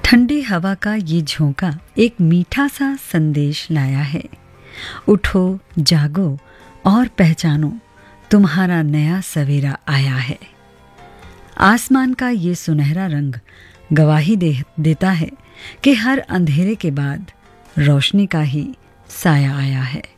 ठंडी हवा का ये झोंका एक मीठा सा संदेश लाया है। उठो, जागो और पहचानो, तुम्हारा नया सवेरा आया है। आसमान का ये सुनहरा रंग गवाही देता है कि हर अंधेरे के बाद रोशनी का ही साया आया है।